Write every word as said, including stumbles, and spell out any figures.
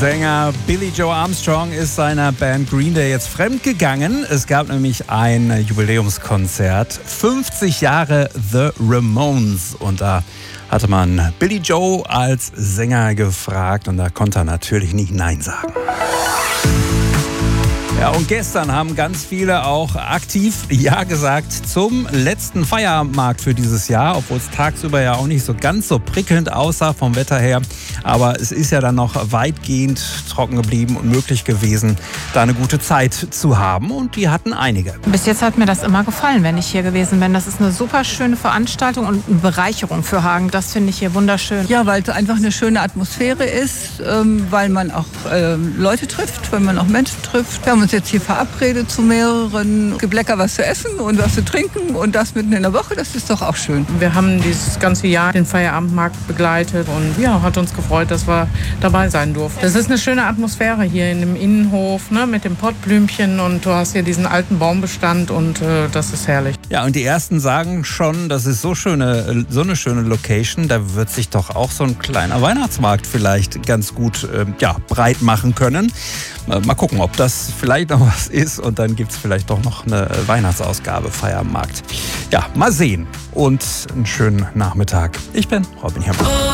Sänger Billy Joe Armstrong ist seiner Band Green Day jetzt fremdgegangen. Es gab nämlich ein Jubiläumskonzert, fünfzig Jahre The Ramones. Und da hatte man Billy Joe als Sänger gefragt und da konnte er natürlich nicht Nein sagen. Ja, und gestern haben ganz viele auch aktiv Ja gesagt zum letzten Feierabendmarkt für dieses Jahr, obwohl es tagsüber ja auch nicht so ganz so prickelnd aussah vom Wetter her. Aber es ist ja dann noch weitgehend trocken geblieben und möglich gewesen, da eine gute Zeit zu haben. Und die hatten einige. Bis jetzt hat mir das immer gefallen, wenn ich hier gewesen bin. Das ist eine super schöne Veranstaltung und eine Bereicherung für Hagen. Das finde ich hier wunderschön. Ja, weil es einfach eine schöne Atmosphäre ist, ähm, weil man auch ähm, Leute trifft, weil man auch Menschen trifft. Wir haben uns jetzt hier verabredet zu mehreren. Es gibt lecker was zu essen und was zu trinken und das mitten in der Woche, das ist doch auch schön. Wir haben dieses ganze Jahr den Feierabendmarkt begleitet und ja, hat uns gefreut, dass wir dabei sein durften. Das ist eine schöne Atmosphäre hier in dem Innenhof, ne, mit dem Pottblümchen und du hast hier diesen alten Baumbestand und äh, das ist herrlich. Ja, und die ersten sagen schon, das ist so schöne, so eine schöne Location, da wird sich doch auch so ein kleiner Weihnachtsmarkt vielleicht ganz gut äh, ja, breit machen können. Mal gucken, ob das vielleicht noch was ist und dann gibt es vielleicht doch noch eine Weihnachtsausgabe Feierabendmarkt. Ja, mal sehen und einen schönen Nachmittag. Ich bin Robin Herrmann.